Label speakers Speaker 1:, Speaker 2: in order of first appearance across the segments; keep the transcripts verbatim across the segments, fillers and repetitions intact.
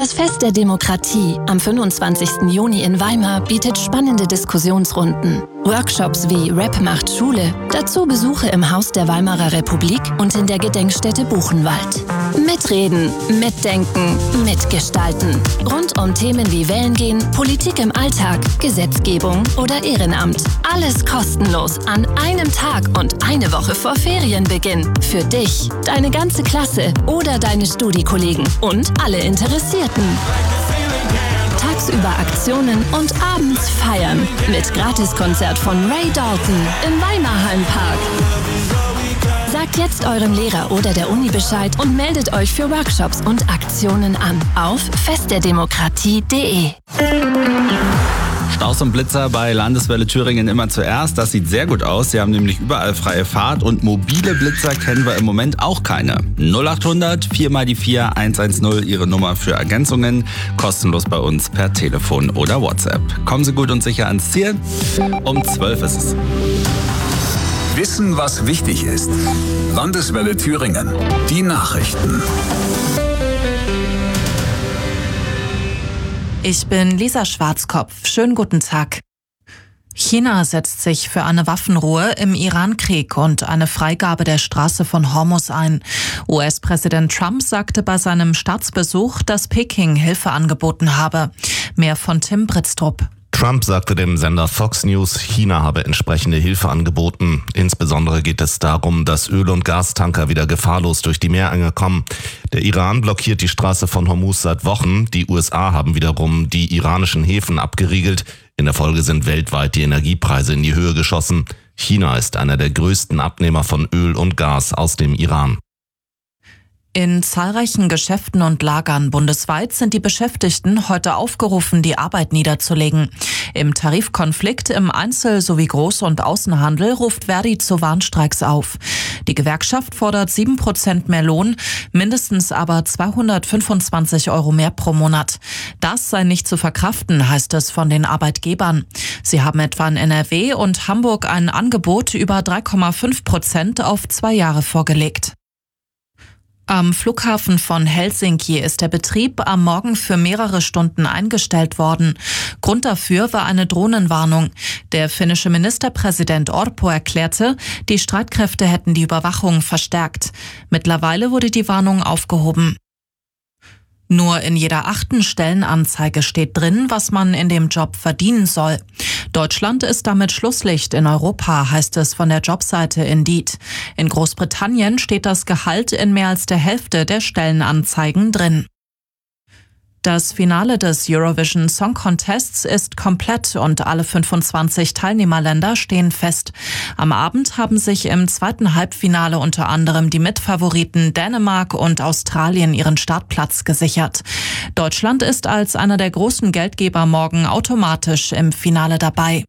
Speaker 1: Das Fest der Demokratie am fünfundzwanzigsten Juni in Weimar bietet spannende Diskussionsrunden. Workshops wie Rap macht Schule, dazu Besuche im Haus der Weimarer Republik und in der Gedenkstätte Buchenwald. Mitreden, mitdenken, mitgestalten. Rund um Themen wie Wählen gehen, Politik im Alltag, Gesetzgebung oder Ehrenamt. Alles kostenlos an einem Tag und eine Woche vor Ferienbeginn. Für dich, deine ganze Klasse oder deine Studiekollegen und alle Interessierten. Tagsüber Aktionen und abends feiern mit Gratiskonzert von Ray Dalton im Weimarhallenpark. Sagt jetzt eurem Lehrer oder der Uni Bescheid und meldet euch für Workshops und Aktionen an auf festderdemokratie punkt de.
Speaker 2: Staus und Blitzer bei Landeswelle Thüringen immer zuerst. Das sieht sehr gut aus. Sie haben nämlich überall freie Fahrt und mobile Blitzer kennen wir im Moment auch keine. null achthundert vier mal die vier eins eins null Ihre Nummer für Ergänzungen. Kostenlos bei uns per Telefon oder WhatsApp. Kommen Sie gut und sicher ans Ziel. Um zwölf ist es.
Speaker 3: Wissen, was wichtig ist. Landeswelle Thüringen. Die Nachrichten.
Speaker 4: Ich bin Lisa Schwarzkopf. Schönen guten Tag. China setzt sich für eine Waffenruhe im Iran-Krieg und eine Freigabe der Straße von Hormuz ein. U S-Präsident Trump sagte bei seinem Staatsbesuch, dass Peking Hilfe angeboten habe. Mehr von Tim Britztrup.
Speaker 5: Trump sagte dem Sender Fox News, China habe entsprechende Hilfe angeboten. Insbesondere geht es darum, dass Öl- und Gastanker wieder gefahrlos durch die Meerenge kommen. Der Iran blockiert die Straße von Hormuz seit Wochen. Die U S A haben wiederum die iranischen Häfen abgeriegelt. In der Folge sind weltweit die Energiepreise in die Höhe geschossen. China ist einer der größten Abnehmer von Öl und Gas aus dem Iran.
Speaker 4: In zahlreichen Geschäften und Lagern bundesweit sind die Beschäftigten heute aufgerufen, die Arbeit niederzulegen. Im Tarifkonflikt im Einzel- sowie Groß- und Außenhandel ruft Verdi zu Warnstreiks auf. Die Gewerkschaft fordert sieben Prozent mehr Lohn, mindestens aber zweihundertfünfundzwanzig Euro mehr pro Monat. Das sei nicht zu verkraften, heißt es von den Arbeitgebern. Sie haben etwa in N R W und Hamburg ein Angebot über drei Komma fünf Prozent auf zwei Jahre vorgelegt. Am Flughafen von Helsinki ist der Betrieb am Morgen für mehrere Stunden eingestellt worden. Grund dafür war eine Drohnenwarnung. Der finnische Ministerpräsident Orpo erklärte, die Streitkräfte hätten die Überwachung verstärkt. Mittlerweile wurde die Warnung aufgehoben. Nur in jeder achten Stellenanzeige steht drin, was man in dem Job verdienen soll. Deutschland ist damit Schlusslicht in Europa, heißt es von der Jobseite Indeed. In Großbritannien steht das Gehalt in mehr als der Hälfte der Stellenanzeigen drin. Das Finale des Eurovision Song Contests ist komplett und alle fünfundzwanzig Teilnehmerländer stehen fest. Am Abend haben sich im zweiten Halbfinale unter anderem die Mitfavoriten Dänemark und Australien ihren Startplatz gesichert. Deutschland ist als einer der großen Geldgeber morgen automatisch im Finale dabei.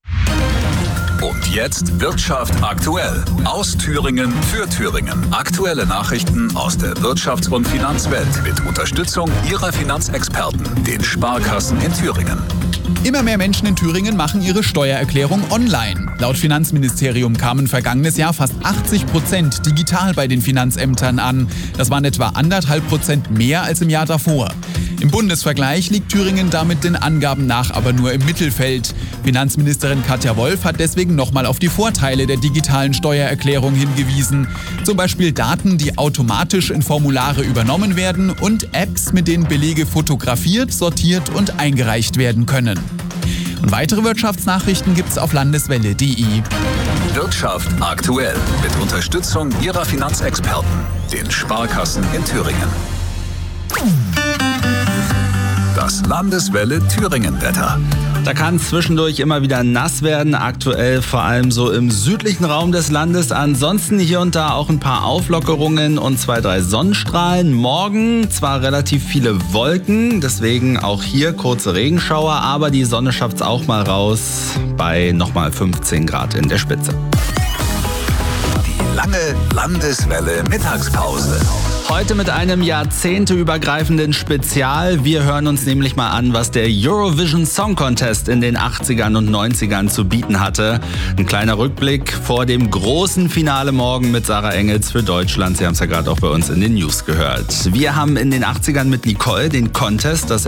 Speaker 3: Und jetzt Wirtschaft aktuell. Aus Thüringen für Thüringen. Aktuelle Nachrichten aus der Wirtschafts- und Finanzwelt mit Unterstützung Ihrer Finanzexperten, den Sparkassen in Thüringen.
Speaker 6: Immer mehr Menschen in Thüringen machen ihre Steuererklärung online. Laut Finanzministerium kamen vergangenes Jahr fast achtzig Prozent digital bei den Finanzämtern an. Das waren etwa anderthalb Prozent mehr als im Jahr davor. Im Bundesvergleich liegt Thüringen damit den Angaben nach aber nur im Mittelfeld. Finanzministerin Katja Wolf hat deswegen nochmal auf die Vorteile der digitalen Steuererklärung hingewiesen. Zum Beispiel Daten, die automatisch in Formulare übernommen werden und Apps, mit denen Belege fotografiert, sortiert und eingereicht werden können. Und weitere Wirtschaftsnachrichten gibt's auf landeswelle punkt de.
Speaker 3: Wirtschaft aktuell mit Unterstützung Ihrer Finanzexperten, den Sparkassen in Thüringen. Das Landeswelle Thüringen-Wetter.
Speaker 2: Da kann es zwischendurch immer wieder nass werden, aktuell vor allem so im südlichen Raum des Landes. Ansonsten hier und da auch ein paar Auflockerungen und zwei, drei Sonnenstrahlen. Morgen zwar relativ viele Wolken, deswegen auch hier kurze Regenschauer, aber die Sonne schafft es auch mal raus bei nochmal fünfzehn Grad in der Spitze.
Speaker 3: Die lange Landeswelle Mittagspause.
Speaker 2: Heute mit einem jahrzehnteübergreifenden Spezial. Wir hören uns nämlich mal an, was der Eurovision Song Contest in den achtzigern und neunzigern zu bieten hatte. Ein kleiner Rückblick vor dem großen Finale morgen mit Sarah Engels für Deutschland. Sie haben es ja gerade auch bei uns in den News gehört. Wir haben in den achtzigern mit Nicole den Contest, das